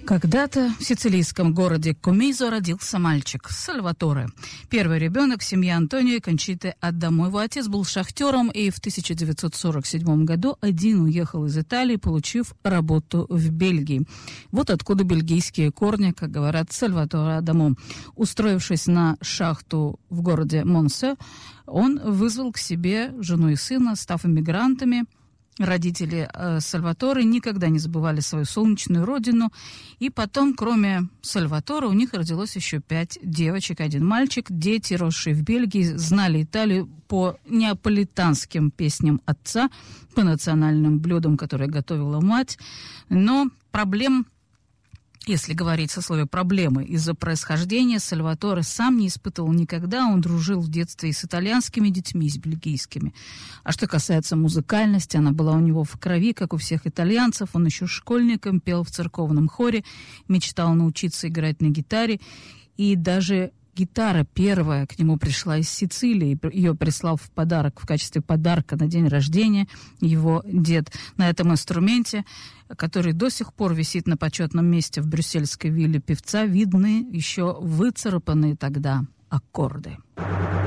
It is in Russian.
Когда-то в сицилийском городе Комизо родился мальчик Сальваторе. Первый ребенок семьи Антонио и Кончиты Адамо. Его отец был шахтером и в 1947 году один уехал из Италии, получив работу в Бельгии. Вот откуда бельгийские корни, как говорят, Сальваторе Адамо. Устроившись на шахту в городе Монсе, он вызвал к себе жену и сына, став иммигрантами. Родители Сальваторе никогда не забывали свою солнечную родину. И потом, кроме Сальваторе, у них родилось еще 5 девочек, 1 мальчик. Дети, росшие в Бельгии, знали Италию по неаполитанским песням отца, по национальным блюдам, которые готовила мать. Но проблем, если говорить о слове «проблемы», из-за происхождения Сальваторе сам не испытывал никогда. Он дружил в детстве и с итальянскими детьми, и с бельгийскими. А что касается музыкальности, она была у него в крови, как у всех итальянцев. Он еще школьником пел в церковном хоре, мечтал научиться играть на гитаре. И даже гитара первая к нему пришла из Сицилии. Ее прислал в подарок, в качестве подарка на день рождения его дед. На этом инструменте, который до сих пор висит на почетном месте в брюссельской вилле певца, видны еще выцарапанные тогда аккорды.